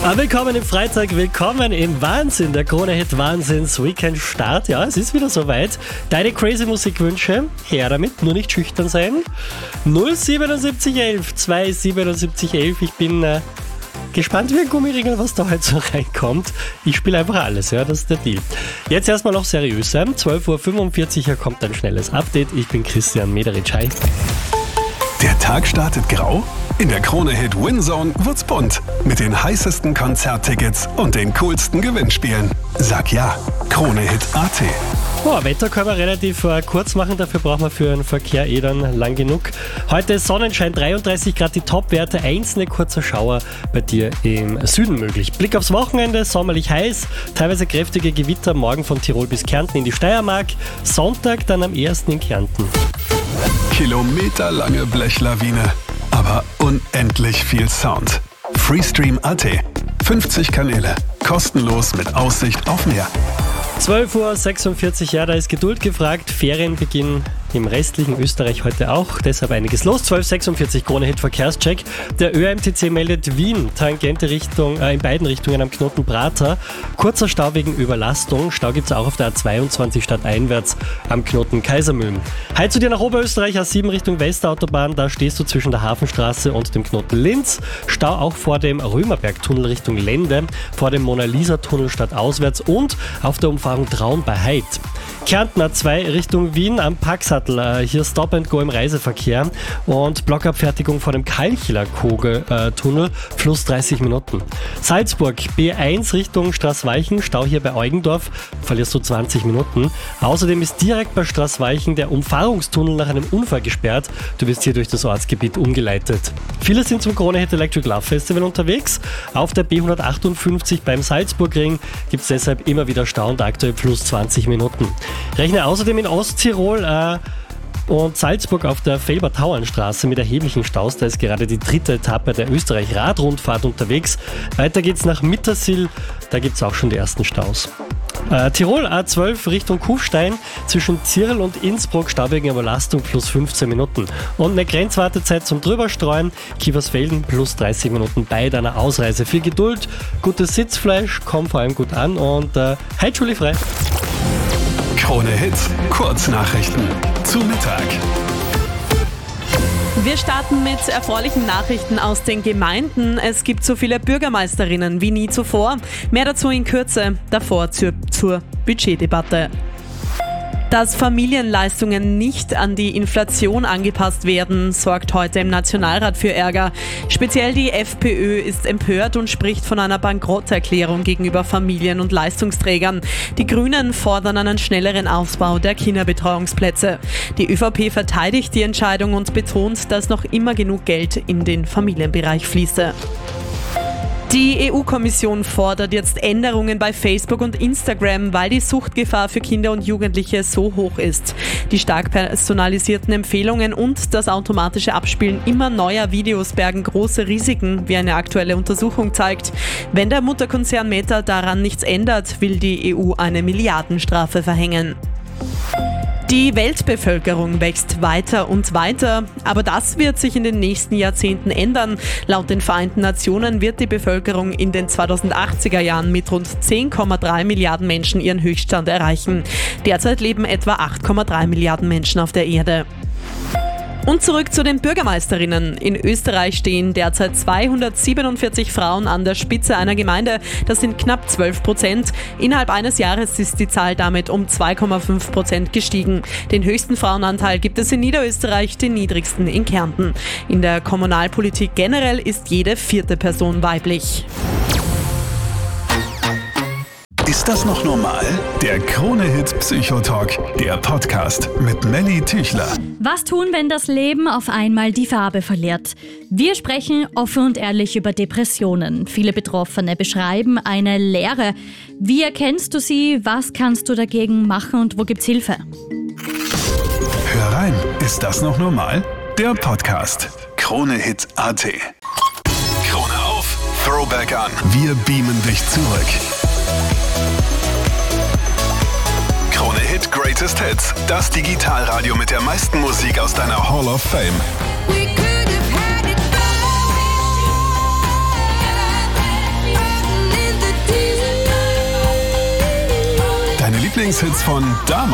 Willkommen im Freitag, willkommen im Wahnsinn, der Krone-Hit Wahnsinns Weekend-Start. Ja, es ist wieder soweit. Deine crazy Musikwünsche, her damit, nur nicht schüchtern sein. 07711 27711, ich bin gespannt wie ein Gummiringel, was da heute so reinkommt. Ich spiele einfach alles, ja, das ist der Deal. Jetzt erstmal noch seriös sein. 12.45 Uhr kommt ein schnelles Update. Ich bin Christian Mederitsch. Hi. Der Tag startet grau? In der Krone-Hit Winzone wird's bunt. Mit den heißesten Konzerttickets und den coolsten Gewinnspielen. Sag ja, Krone-Hit.at. Wetter können wir relativ kurz machen, dafür brauchen wir für den Verkehr dann lang genug. Heute ist Sonnenschein, 33 Grad die Topwerte, einzelne kurze Schauer bei dir im Süden möglich. Blick aufs Wochenende, sommerlich heiß, teilweise kräftige Gewitter, morgen von Tirol bis Kärnten in die Steiermark, Sonntag dann am ehesten in Kärnten. Kilometerlange Blechlawine, aber unendlich viel Sound. Freestream.at. 50 Kanäle, kostenlos mit Aussicht auf Meer. 12.46 Uhr, ja, da ist Geduld gefragt. Ferienbeginn im restlichen Österreich heute auch, deshalb einiges los. 12.46 Krone-Hit Verkehrscheck. Der ÖMTC meldet Wien, Tangente Richtung, in beiden Richtungen am Knoten Prater. Kurzer Stau wegen Überlastung. Stau gibt es auch auf der A22 stadteinwärts am Knoten Kaisermühlen. Heil zu dir nach Oberösterreich, A7 Richtung Westautobahn. Da stehst du zwischen der Hafenstraße und dem Knoten Linz. Stau auch vor dem Römerbergtunnel Richtung Lende, vor dem Mona-Lisa-Tunnel stadtauswärts und auf der Umfahrung Traun bei Heid. Kärnten A2 Richtung Wien am Paxattel. Hier Stop and Go im Reiseverkehr und Blockabfertigung vor dem Kalchler-Kogel-Tunnel, Fluss 30 Minuten. Salzburg B1 Richtung Straßweichen, Stau hier bei Eugendorf, verlierst du 20 Minuten. Außerdem ist direkt bei Straßweichen der Umfahrungstunnel nach einem Unfall gesperrt. Du wirst hier durch das Ortsgebiet umgeleitet. Viele sind zum Krone-Hit Electric Love Festival unterwegs. Auf der B158 beim Salzburgring gibt es deshalb immer wieder Stau und aktuell plus 20 Minuten. Rechne außerdem in Osttirol und Salzburg auf der Felber-Tauernstraße mit erheblichen Staus. Da ist gerade die dritte Etappe der Österreich-Radrundfahrt unterwegs. Weiter geht's nach Mittersill, da gibt's auch schon die ersten Staus. Tirol A12 Richtung Kufstein zwischen Zirl und Innsbruck, Stau wegen Überlastung plus 15 Minuten. Und eine Grenzwartezeit zum Drüberstreuen, Kiefersfelden plus 30 Minuten bei deiner Ausreise. Viel Geduld, gutes Sitzfleisch, komm vor allem gut an und halt schulfrei. Krone-Hit Kurznachrichten zu Mittag. Wir starten mit erfreulichen Nachrichten aus den Gemeinden. Es gibt so viele Bürgermeisterinnen wie nie zuvor. Mehr dazu in Kürze, davor zur Budgetdebatte. Dass Familienleistungen nicht an die Inflation angepasst werden, sorgt heute im Nationalrat für Ärger. Speziell die FPÖ ist empört und spricht von einer Bankrotterklärung gegenüber Familien- und Leistungsträgern. Die Grünen fordern einen schnelleren Ausbau der Kinderbetreuungsplätze. Die ÖVP verteidigt die Entscheidung und betont, dass noch immer genug Geld in den Familienbereich fließe. Die EU-Kommission fordert jetzt Änderungen bei Facebook und Instagram, weil die Suchtgefahr für Kinder und Jugendliche so hoch ist. Die stark personalisierten Empfehlungen und das automatische Abspielen immer neuer Videos bergen große Risiken, wie eine aktuelle Untersuchung zeigt. Wenn der Mutterkonzern Meta daran nichts ändert, will die EU eine Milliardenstrafe verhängen. Die Weltbevölkerung wächst weiter und weiter, aber das wird sich in den nächsten Jahrzehnten ändern. Laut den Vereinten Nationen wird die Bevölkerung in den 2080er Jahren mit rund 10,3 Milliarden Menschen ihren Höchststand erreichen. Derzeit leben etwa 8,3 Milliarden Menschen auf der Erde. Und zurück zu den Bürgermeisterinnen. In Österreich stehen derzeit 247 Frauen an der Spitze einer Gemeinde. Das sind knapp 12%. Innerhalb eines Jahres ist die Zahl damit um 2,5% gestiegen. Den höchsten Frauenanteil gibt es in Niederösterreich, den niedrigsten in Kärnten. In der Kommunalpolitik generell ist jede vierte Person weiblich. Ist das noch normal? Der Krone-Hit Psychotalk, der Podcast mit Melly Tüchler. Was tun, wenn das Leben auf einmal die Farbe verliert? Wir sprechen offen und ehrlich über Depressionen. Viele Betroffene beschreiben eine Leere. Wie erkennst du sie? Was kannst du dagegen machen und wo gibt's Hilfe? Hör rein, ist das noch normal? Der Podcast Krone-Hit.at. Krone auf, Throwback an. Wir beamen dich zurück. Krone-Hit Greatest Hits, das Digitalradio mit der meisten Musik aus deiner Hall of Fame. Lieblingshits von damals.